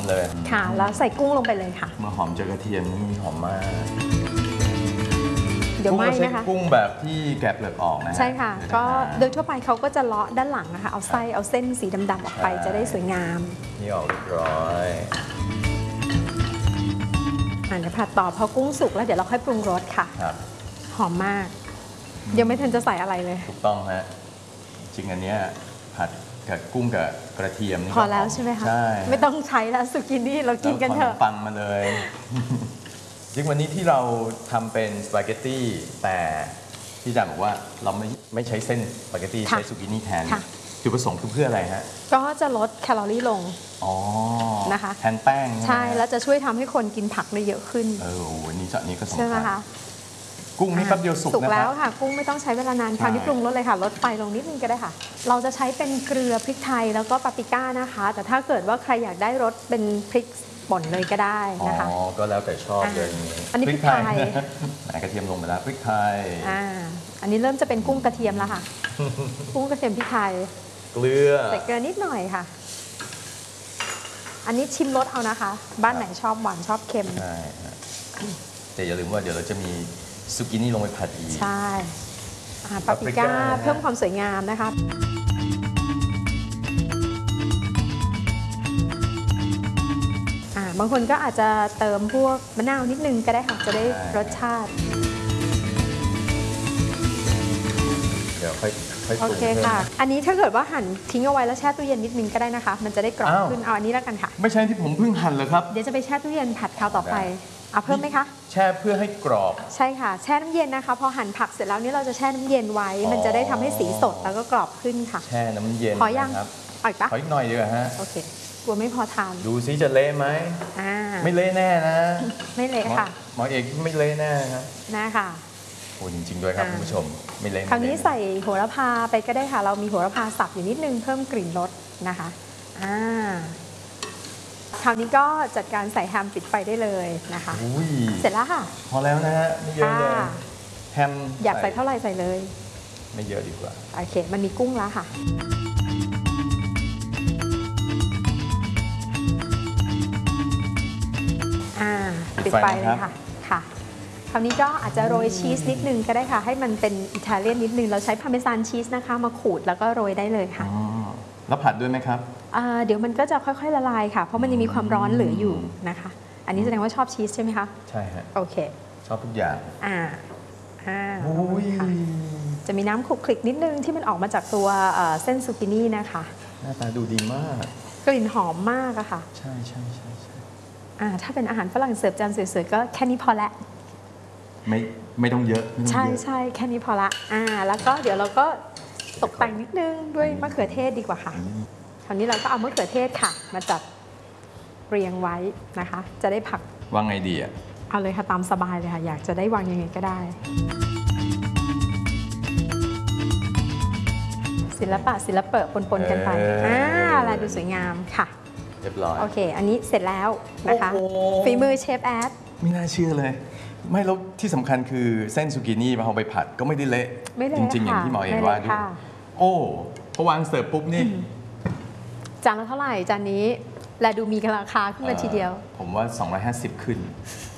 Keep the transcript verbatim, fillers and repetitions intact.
เลยค่ะแล้วใส่กุ้งลงไปเลยค่ะเมื่อหอมเจอกระเทียมนี่หอมมากเดี๋ยวไหม้นะคะกุ้งแบบที่แกะเปลือกออกนะใช่ค่ะก็โดยทั่วไปเขาก็จะเลาะด้านหลังนะคะเอาไส้เอาเส้นสีดำๆออกไปจะได้สวยงามนี่ออกเรียบร้อยอ่าเดี๋ยวผัดต่อพอกุ้งสุกแล้วเดี๋ยวเราค่อยปรุงรสค่ะหอมมากยังไม่ทันจะใส่อะไรเลยถูกต้องฮะจริงอันเนี้ยผัดกับกุ้งกับกระเทียมนี่พอแล้วใช่ไหมคะใช่ไม่ต้องใช้แล้วสุกินี่เรากินกันเถอะปังมาเลยจริงวันนี้ที่เราทำเป็นสปาเกตตี้แต่ที่อาจารย์บอกว่าเราไม่ไม่ใช้เส้นสปาเกตตี้ใช้สุกินี่แทนจุดประสงค์คือเพื่ออะไรฮะก็จะลดแคลอรี่ลงอ๋อนะคะแทนแป้งใช่แล้วจะช่วยทำให้คนกินผักได้เยอะขึ้นเออวันนี้จะนี้ก็สำคัญใช่ไหมคะกุ้งนี่แป๊บเดียวสุกสุกแล้วค่ะกุ้งไม่ต้องใช้เวลานานคราวนี้ปรุงรสเลยค่ะลดไฟลงนิดนึงก็ได้ค่ะเราจะใช้เป็นเกลือพริกไทยแล้วก็ปาปริก้านะคะแต่ถ้าเกิดว่าใครอยากได้รสเป็นพริกป่นเลยก็ได้นะคะอ๋อก็แล้วแต่ชอบเลยอันนี้พริกไทยกระเทียมลงไปแล้วพริกไทยอ่าอันนี้เริ่มจะเป็นกุ้งกระเทียมแล้วค่ะกุ้งกระเทียมพริกไทยเกลือใส่เกลือนิดหน่อยค่ะอันนี้ชิมรสเอานะคะบ้านไหนชอบหวานชอบเค็มใช่แต่อย่าลืมว่าเดี๋ยวเราจะมีซุกินี่ลงไปผัดอีกใช่ปาปริก้าเพิ่มความสวยงามนะคะบางคนก็อาจจะเติมพวกมะนาวนิดนึงก็ได้ค่ะจะได้รสชาติเดี๋ยวค่อยค่อยปรุงโอเคค่ะอันนี้ถ้าเกิดว่าหั่นทิ้งเอาไว้แล้วแช่ตู้เย็นนิดนึงก็ได้นะคะมันจะได้กรอบขึ้นเอาอันนี้แล้วกันค่ะไม่ใช่ที่ผมเพิ่งหั่นเลยครับเดี๋ยวจะไปแช่ตู้เย็นผัดคราวต่อไปเอาเพิ่มไหมคะแช่เพื่อให้กรอบใช่ค่ะแช่น้ำเย็นนะคะพอหั่นผักเสร็จแล้วนี่เราจะแช่น้ำเย็นไว้มันจะได้ทำให้สีสดแล้วก็กรอบขึ้นค่ะแช่น้ำเย็นพอยังครับอีกปะขออีกหน่อยดีกว่าฮะโอเคกลัวไม่พอทานดูซิจะเละไหมไม่เละแน่นะไม่เละค่ะหมอเอกไม่เละแน่ครับนะค่ะโอ้จริงๆด้วยครับคุณผู้ชมไม่เละคราวนี้ใส่โหระพาไปก็ได้ค่ะเรามีโหระพาสับอยู่นิดนึงเพิ่มกลิ่นรสนะคะอ่าคราวนี้ก็จัดการใส่แฮมปิดไฟได้เลยนะคะเสร็จแล้วค่ะพอแล้วนะฮะไม่เยอะเลยแฮมอยากใส่เท่าไหร่ใส่เลยไม่เยอะดีกว่าโอเคมันมีกุ้งแล้วค่ะอ่าปิดไฟเลยค่ะค่ะคราวนี้ก็อาจจะโรยชีสนิดนึงก็ได้ค่ะให้มันเป็นอิตาเลียนนิดนึงเราใช้พาร์เมซานชีสนะคะมาขูดแล้วก็โรยได้เลยค่ะแล้วผัดด้วยไหมครับเดี๋ยวมันก็จะค่อยๆละลายค่ะเพราะมันยังมีความร้อนเหลืออยู่นะคะอันนี้แสดงว่าชอบชีสใช่ไหมคะใช่ฮะโอเคชอบทุกอย่างอ่าอ่าจะมีน้ำขลุกคลิกนิดนึงที่มันออกมาจากตัวเส้นซูกินี่นะคะหน้าตาดูดีมากกลิ่นหอมมากอะค่ะใช่ใช่ใช่ใช่ถ้าเป็นอาหารฝรั่งเสิร์ฟจานสวยๆก็แค่นี้พอละไม่ไม่ต้องเยอะใช่ใช่แค่นี้พอละอ่าแล้วก็เดี๋ยวเราก็ตกแต่งนิดนึงด้วยมะเขือเทศดีกว่าค่ะคราวนี้เราก็เอามะเขือเทศค่ะมาจัดเรียงไว้นะคะจะได้ผักวางไงดีอ่ะเอาเลยค่ะตามสบายเลยค่ะอยากจะได้วางยังไงก็ได้ศิลปะศิลปะปนๆกันไปอ่าอะไรดูสวยงามค่ะเรียบร้อยโอเคอันนี้เสร็จแล้วนะคะฝีมือเชฟแอดไม่น่าเชื่อเลยไม่แล้วที่สำคัญคือเส้นซูกินี่มาเอาไปผัดก็ไม่ได้เละจริงๆอย่างที่หมอเอกว่าด้วยโอ้พอวางเสิร์ฟปุ๊บนี่จานละเท่าไหร่จานนี้และดูมีราคาขึ้นมาทีเดียวผมว่าสองร้อยห้าสิบขึ้น